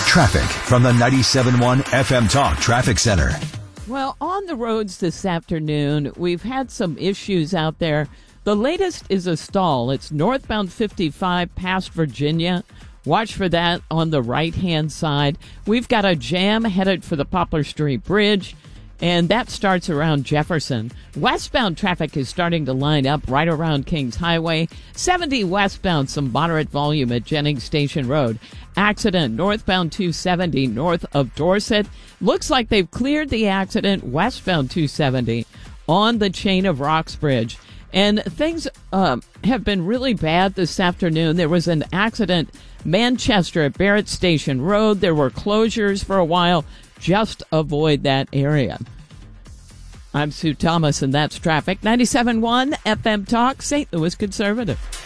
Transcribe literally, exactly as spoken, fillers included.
Traffic from the ninety-seven point one F M Talk Traffic Center. Well, on the roads this afternoon, we've had some issues out there. The latest is a stall. It's northbound fifty-five past Virginia. Watch for that on the right-hand side. We've got a jam headed for the Poplar Street Bridge, and that starts around Jefferson. Westbound traffic is starting to line up right around Kings Highway. seventy westbound, some moderate volume at Jennings Station Road. Accident northbound two seventy north of Dorset. Looks like they've cleared the accident westbound two seventy on the Chain of Rocks Bridge. And things um, have been really bad this afternoon. There was an accident Manchester at Barrett Station Road. There were closures for a while. Just avoid that area. I'm Sue Thomas, and that's traffic. ninety-seven point one F M Talk, Saint Louis Conservative.